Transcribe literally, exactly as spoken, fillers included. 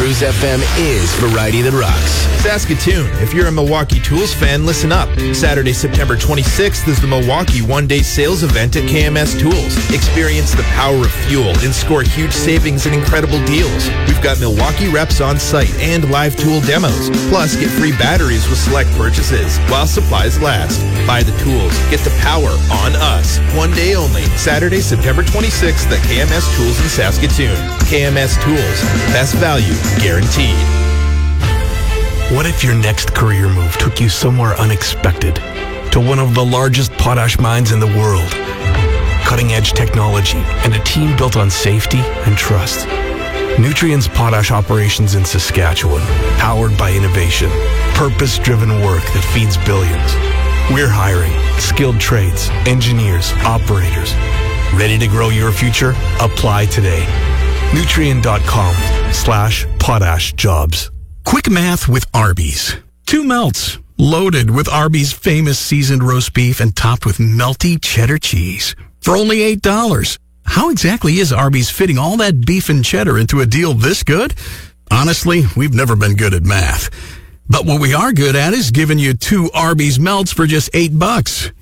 Cruise F M is variety that rocks. Saskatoon, if you're a Milwaukee Tools fan, listen up. Saturday, September twenty-sixth is the Milwaukee one-day sales event at K M S Tools. Experience the power of fuel and score huge savings and incredible deals. We've got Milwaukee reps on site and live tool demos. Plus, get free batteries with select purchases while supplies last. Buy the tools. Get the power on us. One day only. Saturday, September twenty-sixth at K M S Tools in Saskatoon. K M S Tools. Best value guaranteed. What if your next career move took you somewhere unexpected? To one of the largest potash mines in the world. Cutting-edge technology and a team built on safety and trust. Nutrien's potash operations in Saskatchewan, powered by innovation. Purpose-driven work that feeds billions. We're hiring skilled trades, engineers, operators. Ready to grow your future? Apply today. Nutrien.com slash potash jobs. Quick math with Arby's. Two melts, loaded with Arby's famous seasoned roast beef and topped with melty cheddar cheese for only eight dollars. How exactly is Arby's fitting all that beef and cheddar into a deal this good? Honestly, we've never been good at math. But what we are good at is giving you two Arby's melts for just eight bucks.